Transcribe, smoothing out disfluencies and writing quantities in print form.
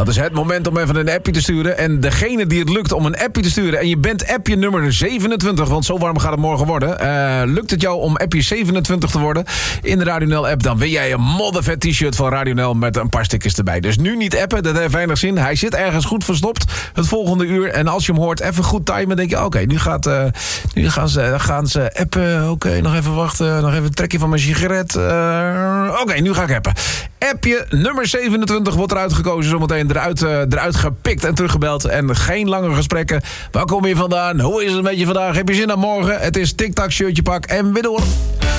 Dat is het moment om even een appje te sturen. En degene die het lukt om een appje te sturen... en je bent appje nummer 27, want zo warm gaat het morgen worden. Lukt het jou om appje 27 te worden in de Radio Nel app... dan win jij een moddervet t-shirt van Radio Nel met een paar stickers erbij. Dus nu niet appen, dat heeft weinig zin. Hij zit ergens goed verstopt het volgende uur. En als je hem hoort, even goed timen. denk je, oké, nu gaan ze appen. Oké, nog even wachten. Nog even een trekje van mijn sigaret. Oké, nu ga ik appen. Appje nummer 27 wordt eruit gekozen. Zometeen eruit gepikt en teruggebeld. En geen lange gesprekken. Waar kom je vandaan? Hoe is het met je vandaag? Heb je zin aan morgen? Het is TikTok, shirtje pak en weer door.